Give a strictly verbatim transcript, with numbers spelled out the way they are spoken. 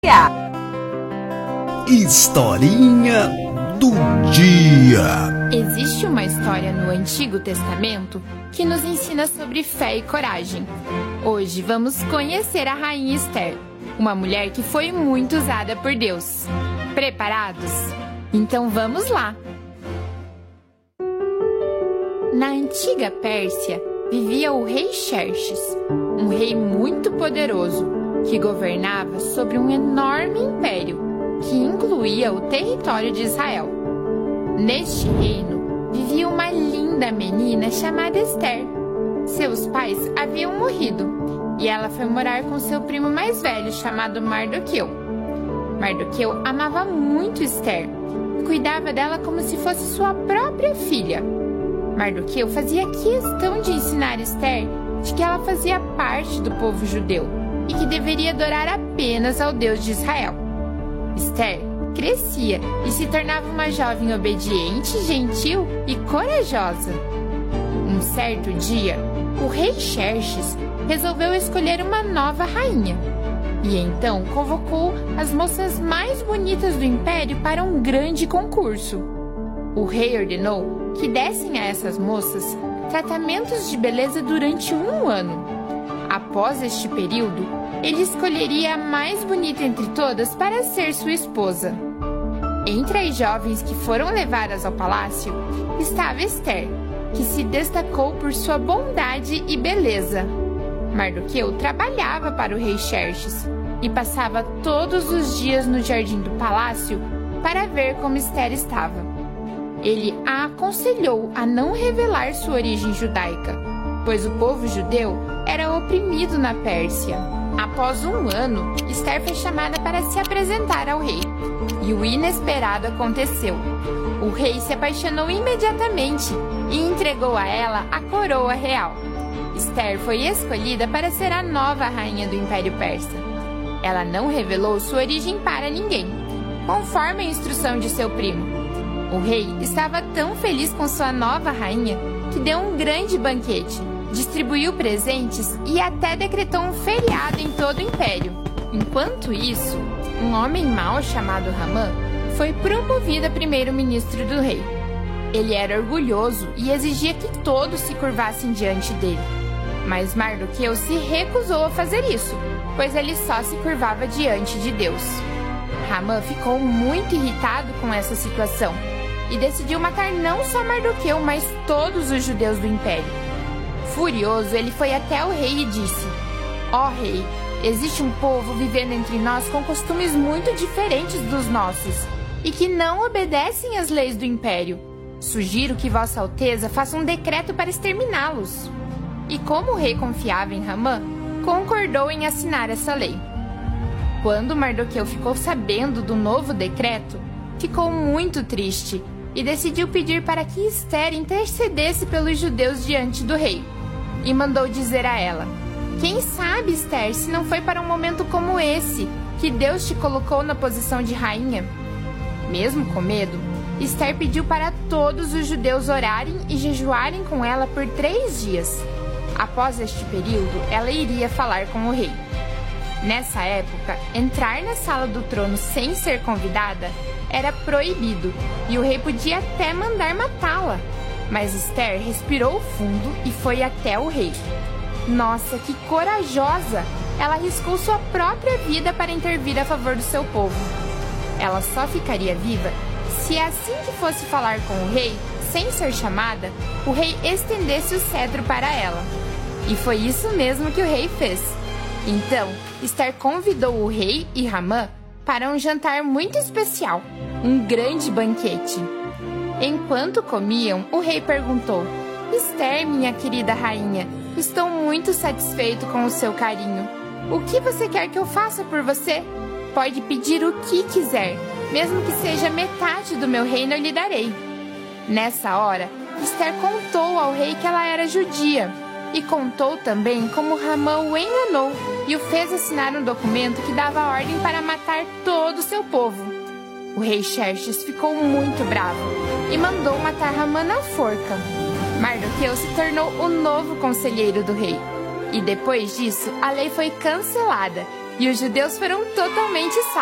Historinha do dia. Existe uma história no Antigo Testamento que nos ensina sobre fé e coragem. Hoje vamos conhecer a Rainha Ester, uma mulher que foi muito usada por Deus. Preparados? Então vamos lá! Na antiga Pérsia vivia o rei Xerxes, um rei muito poderoso que governava sobre um enorme império que incluía o território de Israel. Neste reino vivia uma linda menina chamada Ester. Seus pais haviam morrido e ela foi morar com seu primo mais velho chamado Mardoqueu. Mardoqueu amava muito Ester e cuidava dela como se fosse sua própria filha. Mardoqueu fazia questão de ensinar Ester de que ela fazia parte do povo judeu e que deveria adorar apenas ao Deus de Israel. Ester crescia e se tornava uma jovem obediente, gentil e corajosa. Um certo dia, o rei Xerxes resolveu escolher uma nova rainha e então convocou as moças mais bonitas do império para um grande concurso. O rei ordenou que dessem a essas moças tratamentos de beleza durante um ano. Após este período, ele escolheria a mais bonita entre todas para ser sua esposa. Entre as jovens que foram levadas ao palácio estava Ester, que se destacou por sua bondade e beleza. Mardoqueu trabalhava para o rei Xerxes e passava todos os dias no jardim do palácio para ver como Ester estava. Ele a aconselhou a não revelar sua origem judaica, pois o povo judeu era oprimido na Pérsia. Após um ano, Ester foi chamada para se apresentar ao rei, e o inesperado aconteceu. O rei se apaixonou imediatamente e entregou a ela a coroa real. Ester foi escolhida para ser a nova rainha do Império Persa. Ela não revelou sua origem para ninguém, conforme a instrução de seu primo. O rei estava tão feliz com sua nova rainha que deu um grande banquete, distribuiu presentes e até decretou um feriado em todo o império. Enquanto isso, um homem mau chamado Hamã foi promovido a primeiro-ministro do rei. Ele era orgulhoso e exigia que todos se curvassem diante dele. Mas Mardoqueu se recusou a fazer isso, pois ele só se curvava diante de Deus. Hamã ficou muito irritado com essa situação e decidiu matar não só Mardoqueu, mas todos os judeus do império. Furioso, ele foi até o rei e disse: Ó rei, existe um povo vivendo entre nós com costumes muito diferentes dos nossos e que não obedecem às leis do império. Sugiro que Vossa Alteza faça um decreto para exterminá-los. E como o rei confiava em Hamã, concordou em assinar essa lei. Quando Mardoqueu ficou sabendo do novo decreto, ficou muito triste e decidiu pedir para que Ester intercedesse pelos judeus diante do rei. E mandou dizer a ela: Quem sabe, Ester, se não foi para um momento como esse que Deus te colocou na posição de rainha? Mesmo com medo, Ester pediu para todos os judeus orarem e jejuarem com ela por três dias. Após este período, ela iria falar com o rei. Nessa época, entrar na sala do trono sem ser convidada era proibido e o rei podia até mandar matá-la. Mas Ester respirou fundo e foi até o rei. Nossa, que corajosa! Ela arriscou sua própria vida para intervir a favor do seu povo. Ela só ficaria viva se assim que fosse falar com o rei, sem ser chamada, o rei estendesse o cetro para ela. E foi isso mesmo que o rei fez. Então, Ester convidou o rei e Hamã para um jantar muito especial, um grande banquete. Enquanto comiam, o rei perguntou: Ester, minha querida rainha, estou muito satisfeito com o seu carinho. O que você quer que eu faça por você? Pode pedir o que quiser, mesmo que seja metade do meu reino eu lhe darei. Nessa hora, Ester contou ao rei que ela era judia e contou também como Hamã o enganou e o fez assinar um documento que dava ordem para matar todo o seu povo. O rei Xerxes ficou muito bravo e mandou matar Hamã na forca. Mardoqueu se tornou o novo conselheiro do rei. E depois disso, a lei foi cancelada e os judeus foram totalmente salvos.